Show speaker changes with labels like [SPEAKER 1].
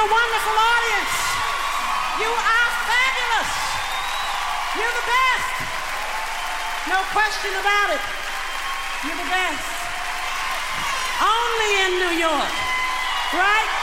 [SPEAKER 1] a wonderful audience. You are fabulous. You're the best. No question about it. You're the best. Only in New York, right?